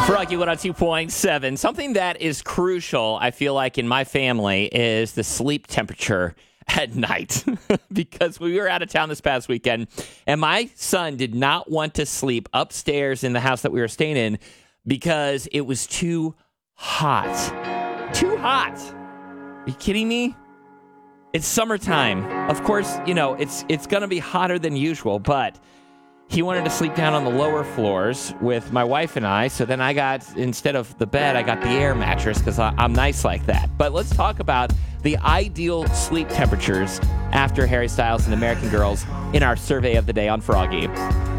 Froggy 102.7. Something that is crucial, I feel like, in my family is the sleep temperature at night. Because we were out of town this past weekend, and my son did not want to sleep upstairs in the house that we were staying in because it was too hot. Too hot. Are you kidding me? It's summertime. Of course, you know, it's going to be hotter than usual, but he wanted to sleep down on the lower floors with my wife and I. So then I got, instead of the bed, I got the air mattress because I'm nice like that. But let's talk about the ideal sleep temperatures after Harry Styles and American Girls in our survey of the day on Froggy.